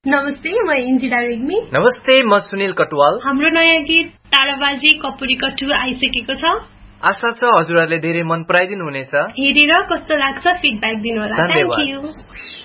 नमस्ते, म इन्जिला रेग्मी। नमस्ते, म सुनिल कटुवाल। हाम्रो नयाँ गीत ताराबाजी कपुरी कटु आइसकेको छ। आशा छ हजुरहरूले धेरै मन पराइदिनु हुनेछ। हेरेर कस्तो लाग्छ फिडब्याक दिनु होला। Thank you.